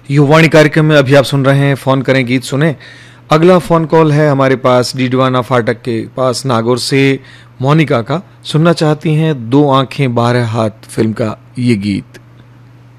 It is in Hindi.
युवाणी कार्यक्रम में अभी आप सुन रहे हैं फोन करें गीत सुने। अगला फोन कॉल है हमारे पास डीडवाना फाटक के पास नागौर से मोनिका का। सुनना चाहती हैं दो आंखें 12 हाथ फिल्म का ये गीत।